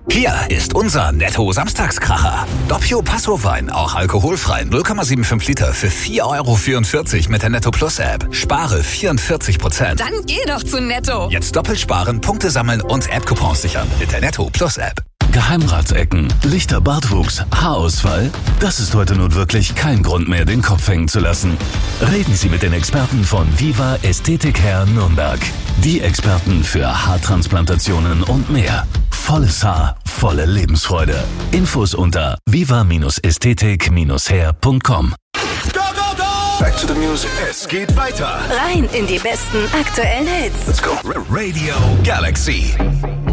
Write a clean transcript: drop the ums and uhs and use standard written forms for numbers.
Hier ist unser Netto-Samstagskracher. Doppio Passo-Wein, auch alkoholfrei, 0,75 Liter für 4,44 € mit der Netto Plus App. Spare 44%. Dann geh doch zu Netto. Jetzt doppelt sparen, Punkte sammeln und App-Coupons sichern mit der Netto Plus App. Geheimratsecken, lichter Bartwuchs, Haarausfall? Das ist heute nun wirklich kein Grund mehr, den Kopf hängen zu lassen. Reden Sie mit den Experten von Viva Ästhetik Hair Nürnberg. Die Experten für Haartransplantationen und mehr. Volles Haar, volle Lebensfreude. Infos unter viva-ästhetik-hair.com. Back to the music. Es geht weiter. Rein in die besten aktuellen Hits. Let's go. Radio Galaxy.